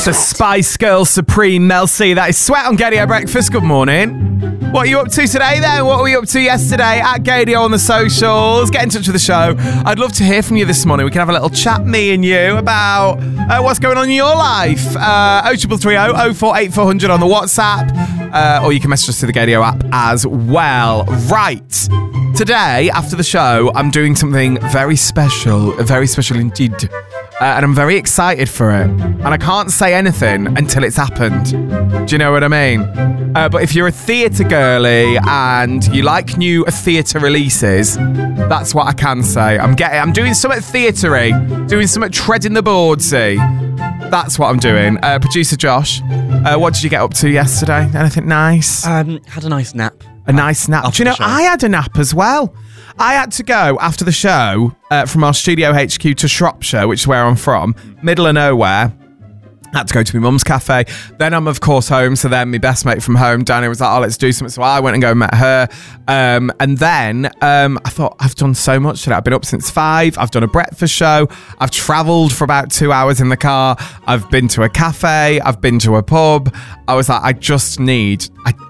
The Spice Girls Supreme, Mel C. That is Sweat on Gaydio Breakfast. Good morning. What are you up to today then? What were you up to yesterday? At Gaydio on the socials. Get in touch with the show. I'd love to hear from you this morning. We can have a little chat, me and you, about what's going on in your life. 0330 048400 on the WhatsApp. Or you can message us to the Gaydio app as well. Right. Today, after the show, I'm doing something very special indeed. And I'm very excited for it. And I can't say anything until it's happened. Do you know what I mean? But if you're a theatre girly and you like new theatre releases, that's what I can say. I'm doing something theatre-y, doing something treading the boardsy. That's what I'm doing. Producer Josh, what did you get up to yesterday? Anything nice? Had a nice nap. A nice nap. Do you know, I had a nap as well. I had to go after the show from our studio HQ to Shropshire, which is where I'm from, middle of nowhere. Had to go to my mum's cafe. Then I'm, of course, home. So then my best mate from home, Danny, was like, oh, let's do something. So I went and go and met her. And then I thought, I've done so much today. I've been up since 5. I've done a breakfast show. I've travelled for about 2 hours in the car. I've been to a cafe. I've been to a pub. I was like, I just need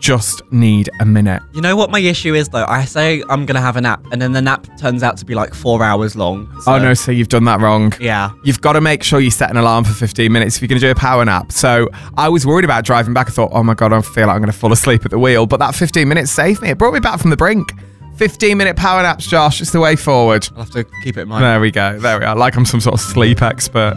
a minute. You know what my issue is, though? I say I'm going to have a nap, and then the nap turns out to be like 4 hours long. So. Oh, no, so you've done that wrong. Yeah. You've got to make sure you set an alarm for 15 minutes if you're going to do a power nap. So I was worried about driving back. I thought, oh my God, I feel like I'm going to fall asleep at the wheel. But that 15 minutes saved me. It brought me back from the brink. 15-minute power naps, Josh. It's the way forward. I'll have to keep it in mind. There we go. There we are. Like I'm some sort of sleep expert.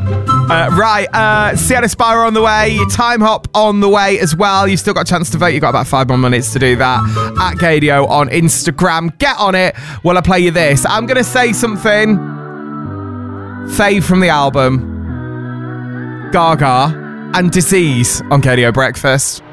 Sienna Spyro on the way. Time Hop on the way as well. You've still got a chance to vote. You've got about 5 more minutes to do that. At Gaydio on Instagram. Get on it while I play you this. I'm going to say something. Fave from the album. Gaga and Disease on Gaydio Breakfast.